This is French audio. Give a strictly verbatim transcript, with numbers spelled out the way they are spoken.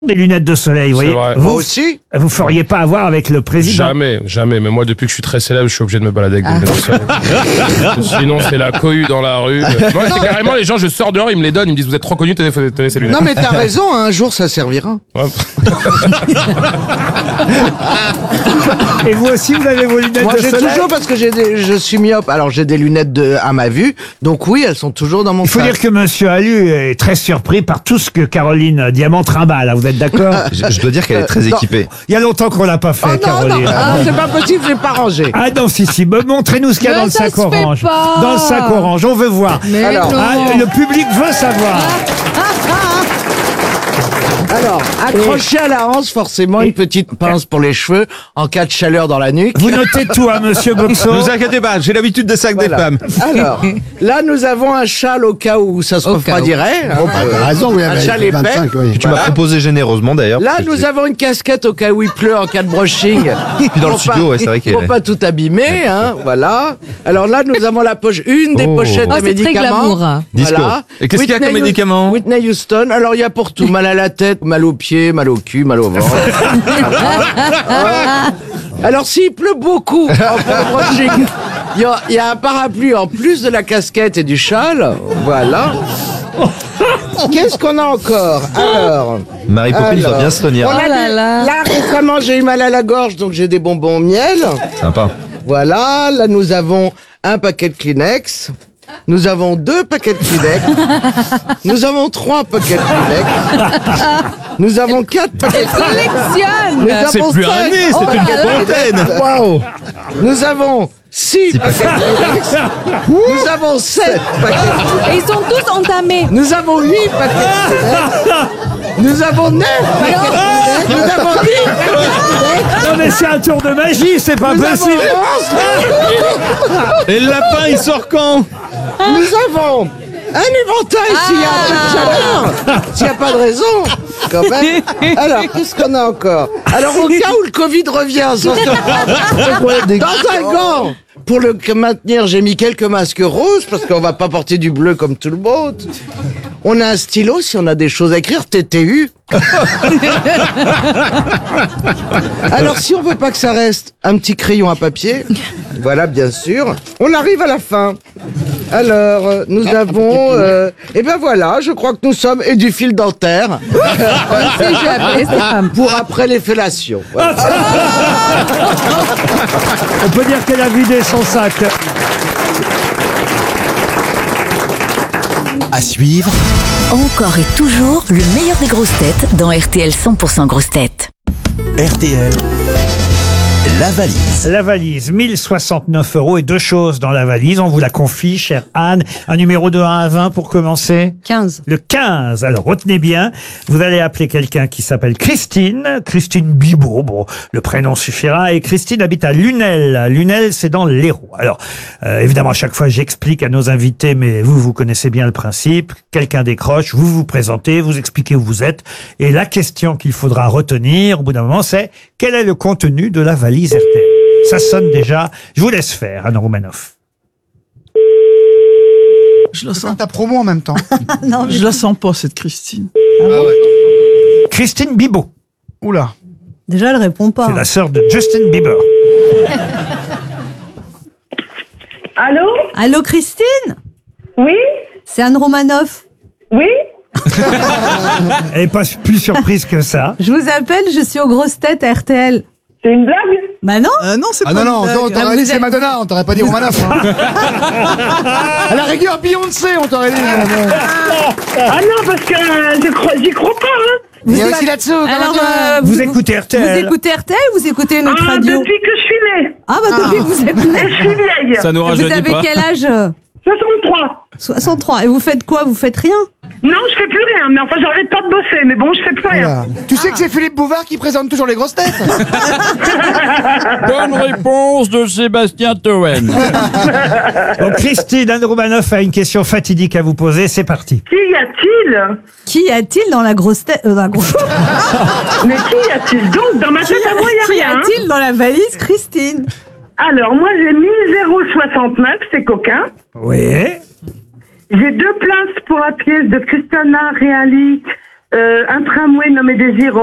des lunettes de soleil, vous voyez. vrai. Vous, Moi aussi. vous feriez pas avoir avec le président. Jamais, jamais. Mais moi, depuis que je suis très célèbre, je suis obligé de me balader avec des lunettes de soleil. Sinon, c'est la cohue dans la rue. Moi, c'est carrément les gens, je sors dehors, ils me les donnent, ils me disent, vous êtes trop connus, tenez, tenez ces lunettes. Non mais t'as raison, hein, un jour ça servira. Ouais. Et vous aussi, vous avez vos lunettes Moi de j'ai soleil. toujours, parce que j'ai des, je suis myope, alors j'ai des lunettes de, à ma vue, donc oui, elles sont toujours dans mon Il faut sac. dire que Monsieur Alu est très surpris par tout ce que Caroline Diamant trimballe. Vous êtes d'accord? Je, je dois dire qu'elle est très non. équipée. Il y a longtemps qu'on l'a pas fait, Oh non, non, Caroline. ah, c'est pas possible, j'ai pas rangé. Ah non, si, si. Me- Montrez-nous ce qu'il y a Mais dans le ça sac se fait orange. pas. Dans le sac orange, on veut voir. Mais Alors, non. Ah, le public veut savoir. Alors, accroché à la hanche, forcément, une petite pince pour les cheveux, en cas de chaleur dans la nuque. Vous notez tout, hein, Monsieur Ne Boxo. vous inquiétez pas, j'ai l'habitude des sacs Voilà. des femmes. Alors, là, nous avons un châle au cas où ça se Au cas refroidirait. hein, T'as euh, raison, oui, un avec châle épais. vingt-cinq, oui. Tu m'as proposé généreusement d'ailleurs. Là, parce que nous je- avons une casquette au cas où il pleut en cas de brushing. Puis dans le Pour studio, pas- ouais, c'est vrai qu'elle Pour est- pas tout abîmer, hein, voilà. Alors là, nous avons la poche, une des Oh. pochettes Oh, des c'est très médicaments. glamour. Disco. Voilà. Et qu'est-ce qu'il y a comme Whitney Houston- médicaments Whitney Houston. Alors, il y a pour tout. Mal à la tête, mal aux pieds, mal au cul, mal au ventre. Alors, s'il pleut beaucoup en plein brushing, il y, a- il y a un parapluie en plus de la casquette et du châle. Voilà. Qu'est-ce qu'on a encore? Alors. Marie Poppins Alors. doit bien se tenir. On a Oh là des- là. là, récemment, j'ai eu mal à la gorge, donc j'ai des bonbons au miel. Sympa. Voilà, là, nous avons un paquet de Kleenex. Nous avons deux paquets de Kleenex. Nous avons trois paquets de Kleenex. Nous avons quatre paquets de Kleenex. Nous Collectionne. C'est avons plus cinq- un nez, c'est Oh une là là. fontaine. Waouh. Nous avons six paquets de Kleenex. Nous avons sept paquets de Kleenex. Et ils sont tous entamés. Nous avons huit paquets de Kleenex. Nous avons neuf paquets de Kleenex. Nous avons dix paquets de Kleenex. Non, mais c'est un tour de magie, c'est pas Nous avons possible. onze. Et le lapin, il sort quand? Nous avons un éventail s'il y a un peu de chaleur. S'il n'y a pas de raison, quand même. Alors, qu'est-ce qu'on a encore? Alors, au cas où le Covid revient, sans dans un gant, pour le maintenir, j'ai mis quelques masques roses, parce qu'on va pas porter du bleu comme tout le monde. On a un stylo, si on a des choses à écrire, T T U. Alors, si on veut pas que ça reste, un petit crayon à papier. Voilà, bien sûr. On arrive à la fin. Alors, euh, nous avons... Euh, et ben voilà, je crois que nous sommes... Et du fil dentaire. C'est j'ai appelé cette femme. Pour après les fellations. Voilà. On peut dire qu'elle a vidé son sac. À suivre, Encore et toujours le meilleur des grosses têtes dans R T L cent pour cent grosses têtes. R T L, la valise. La valise, mille soixante-neuf euros et deux choses dans la valise. On vous la confie, chère Anne. Un numéro de un à vingt pour commencer. quinze. Le quinze. Alors, retenez bien. Vous allez appeler quelqu'un qui s'appelle Christine. Christine Bibot. Bon, le prénom suffira. Et Christine habite à Lunel. Lunel, c'est dans l'Hérault. Alors, euh, évidemment, à chaque fois, j'explique à nos invités, mais vous, vous connaissez bien le principe. Quelqu'un décroche, vous vous présentez, vous expliquez où vous êtes. Et la question qu'il faudra retenir, au bout d'un moment, c'est quel est le contenu de la valise R T L? Ça sonne déjà. Je vous laisse faire, Anne Roumanoff. Je la sens. Ta promo en même temps. Non, Je la sens pas, cette Christine. Christine Bibot. Oula. déjà, elle répond pas. C'est la sœur de Justin Bieber. Allô? Allô, Christine? Oui? C'est Anne Romanoff. Oui? Elle n'est pas plus surprise que ça. Je vous appelle, je suis aux grosses têtes à R T L. C'est une blague? Bah non. Euh, non, c'est Ah pas non, non, une blague. on t'aurait Ah, dit vous c'est êtes- Madonna, on t'aurait pas dit Romanoff. Hein. À la rigueur, Beyoncé, on t'aurait dit. mais bon. Ah non, parce que euh, je crois, j'y crois pas, hein. Il y a aussi là-dessous. Alors, comment dire. euh, Vous écoutez R T L? Vous écoutez R T L ou vous écoutez une autre Ah, radio? depuis que je suis née. Ah bah depuis que vous êtes Et née. je suis vieille. Ça nous Vous rajeunit avez pas. quel âge? soixante-trois. soixante-trois. Et vous faites quoi? Vous faites rien? Non, je fais plus rien, mais enfin, j'arrête pas de bosser, mais bon, je fais plus rien. Voilà. Tu sais que c'est Philippe Bouvard qui présente toujours les grosses têtes. Bonne réponse de Sébastien Toen. Donc Christine, Anne Roumanoff a une question fatidique à vous poser. C'est parti. Qui y a-t-il? Qui y a-t-il dans la grosse tête? euh, dans la grosse... Mais qui y a-t-il? Donc, dans ma Qui tête à moi, il y y a rien. hein. a-t-il dans la valise, Christine? Alors, moi, j'ai mis zéro soixante-neuf, c'est coquin. Oui. J'ai deux places pour la pièce de Christiana Reali euh, un tramway nommé Désir